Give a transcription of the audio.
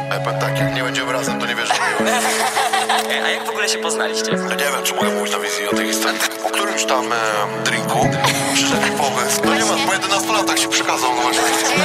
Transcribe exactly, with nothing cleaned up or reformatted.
Ja powiem tak, jak nie będziemy razem, to nie wierzę w miłość. A jak w ogóle się poznaliście? Ja nie wiem, czy mogę mówić na wizji o tej historii. Po którymś tam e, drinku przyszedł mi pomysł. No nie ma, po jedenastu latach się przekazał, no właśnie.